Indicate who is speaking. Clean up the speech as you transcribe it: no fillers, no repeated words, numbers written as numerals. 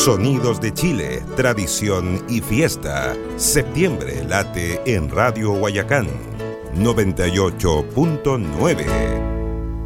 Speaker 1: Sonidos de Chile, tradición y fiesta. Septiembre late en Radio Guayacán 98.9.